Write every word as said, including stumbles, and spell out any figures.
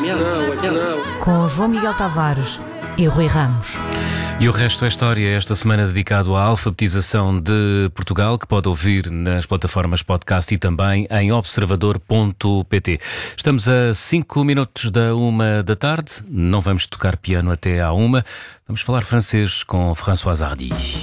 Com João Miguel Tavares e Rui Ramos. E o resto é história, esta semana dedicado à alfabetização de Portugal, que pode ouvir nas plataformas podcast e também em observador ponto pt. Estamos a cinco minutos da uma da tarde, não vamos tocar piano até à uma, vamos falar francês com Françoise Hardy.